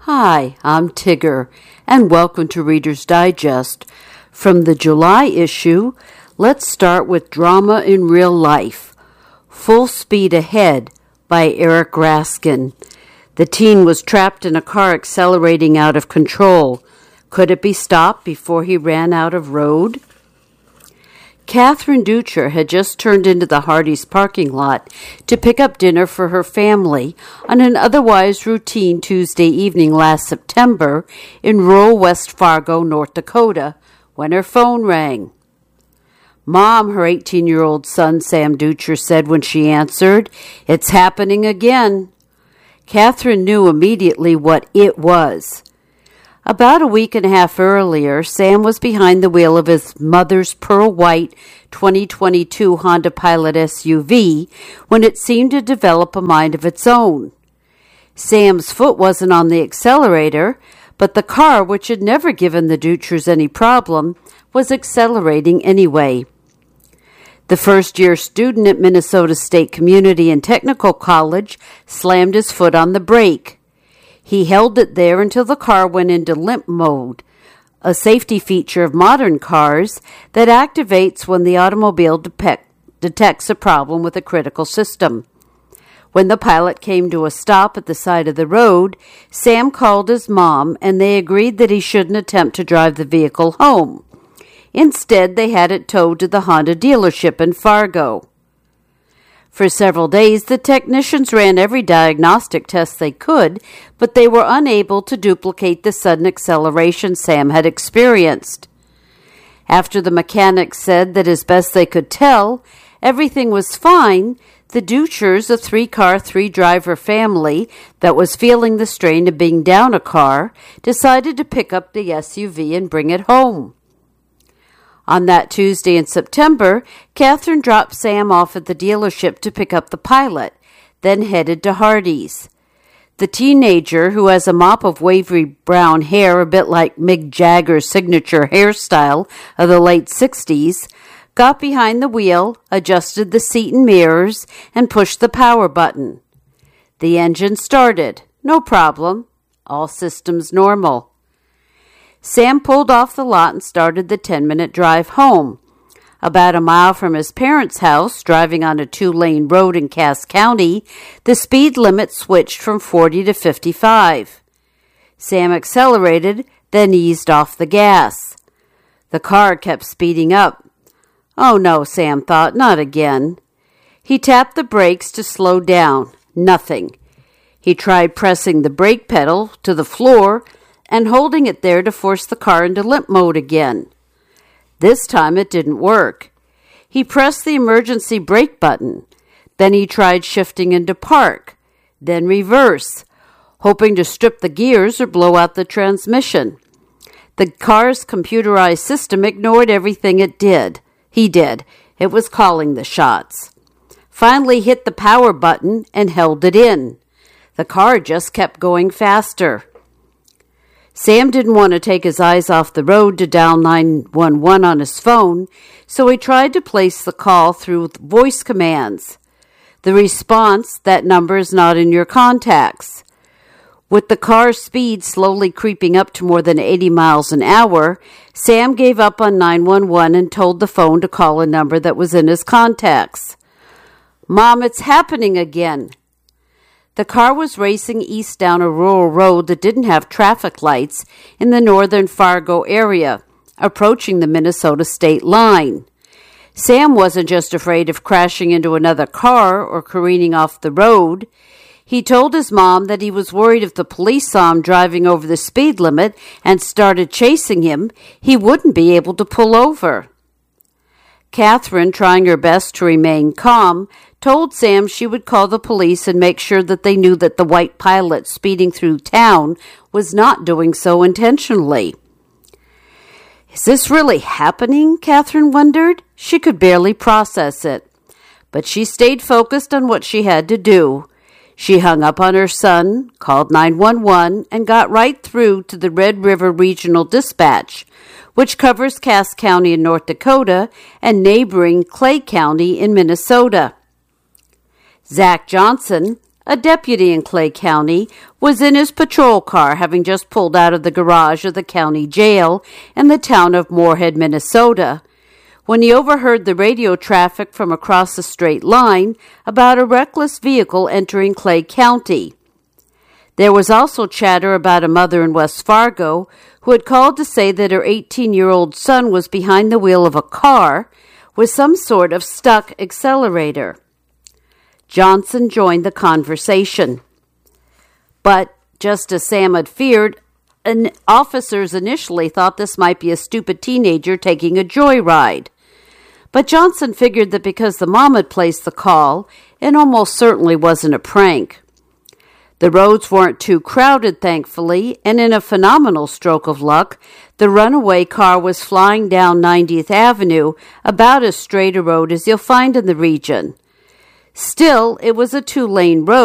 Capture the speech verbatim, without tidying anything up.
Hi, I'm Tigger, and welcome to Reader's Digest. From the July issue, let's start with Drama in Real Life. Full Speed Ahead by Eric Raskin. The teen was trapped in a car accelerating out of control. Could it be stopped before he ran out of road? Catherine Dutcher had just turned into the Hardee's parking lot to pick up dinner for her family on an otherwise routine Tuesday evening last September in rural West Fargo, North Dakota, when her phone rang. "Mom," her eighteen-year-old son Sam Dutcher said when she answered, "It's happening again." Catherine knew immediately what it was. About a week and a half earlier, Sam was behind the wheel of his mother's pearl white twenty twenty-two Honda Pilot S U V when it seemed to develop a mind of its own. Sam's foot wasn't on the accelerator, but the car, which had never given the Dutchers any problem, was accelerating anyway. The first-year student at Minnesota State Community and Technical College slammed his foot on the brake. He held it there until the car went into limp mode, a safety feature of modern cars that activates when the automobile de- detects a problem with a critical system. When the Pilot came to a stop at the side of the road, Sam called his mom, and they agreed that he shouldn't attempt to drive the vehicle home. Instead, they had it towed to the Honda dealership in Fargo. For several days, the technicians ran every diagnostic test they could, but they were unable to duplicate the sudden acceleration Sam had experienced. After the mechanics said that as best they could tell, everything was fine, the Dutchers, a three-car, three-driver family that was feeling the strain of being down a car, decided to pick up the S U V and bring it home. On that Tuesday in September, Catherine dropped Sam off at the dealership to pick up the Pilot, then headed to Hardee's. The teenager, who has a mop of wavy brown hair a bit like Mick Jagger's signature hairstyle of the late sixties, got behind the wheel, adjusted the seat and mirrors, and pushed the power button. The engine started. No problem. All systems normal. Sam pulled off the lot and started the ten-minute drive home. About a mile from his parents' house, driving on a two-lane road in Cass County, the speed limit switched from forty to fifty-five. Sam accelerated, then eased off the gas. The car kept speeding up. Oh no, Sam thought, not again. He tapped the brakes to slow down. Nothing. He tried pressing the brake pedal to the floor and holding it there to force the car into limp mode again. This time it didn't work. He pressed the emergency brake button. Then he tried shifting into park, then reverse, hoping to strip the gears or blow out the transmission. The car's computerized system ignored everything it did. He did. It was calling the shots. Finally hit the power button and held it in. The car just kept going faster. Sam didn't want to take his eyes off the road to dial nine one one on his phone, so he tried to place the call through voice commands. The response, "That number is not in your contacts." With the car's speed slowly creeping up to more than eighty miles an hour, Sam gave up on nine one one and told the phone to call a number that was in his contacts. "Mom, it's happening again." The car was racing east down a rural road that didn't have traffic lights in the northern Fargo area, approaching the Minnesota state line. Sam wasn't just afraid of crashing into another car or careening off the road. He told his mom that he was worried if the police saw him driving over the speed limit and started chasing him, he wouldn't be able to pull over. Catherine, trying her best to remain calm, told Sam she would call the police and make sure that they knew that the white Pilot speeding through town was not doing so intentionally. Is this really happening? Catherine wondered. She could barely process it. But she stayed focused on what she had to do. She hung up on her son, called nine one one, and got right through to the Red River Regional Dispatch, which covers Cass County in North Dakota and neighboring Clay County in Minnesota. Zach Johnson, a deputy in Clay County, was in his patrol car, having just pulled out of the garage of the county jail in the town of Moorhead, Minnesota, when he overheard the radio traffic from across the straight line about a reckless vehicle entering Clay County. There was also chatter about a mother in West Fargo who had called to say that her eighteen-year-old son was behind the wheel of a car with some sort of stuck accelerator. Johnson joined the conversation. But, just as Sam had feared, an officers initially thought this might be a stupid teenager taking a joyride. But Johnson figured that because the mom had placed the call, it almost certainly wasn't a prank. The roads weren't too crowded, thankfully, and in a phenomenal stroke of luck, the runaway car was flying down ninetieth Avenue, about as straight a road as you'll find in the region. Still, it was a two-lane road.